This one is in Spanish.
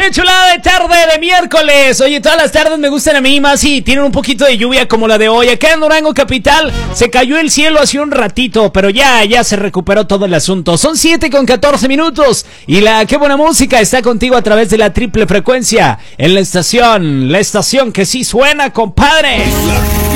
¡Qué chulada de tarde de miércoles! Oye, todas las tardes me gustan a mí más y tienen un poquito de lluvia como la de hoy. Acá en Durango capital se cayó el cielo hace un ratito, pero ya se recuperó todo el asunto. Son 7:14 y la qué buena música está contigo a través de la triple frecuencia en la estación que sí suena, compadre.